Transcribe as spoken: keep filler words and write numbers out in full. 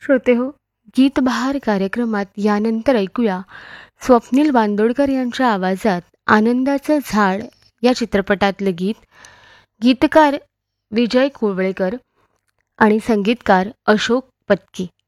श्रोते हो, गीत बहार कार्यक्रमात यानंतर ऐकूया स्वप्नील बांदोडकर यांच्या आवाजात आनंदाचं झाड या चित्रपटातलं गीत. गीतकार विजय कोवळेकर आणि संगीतकार अशोक पत्की.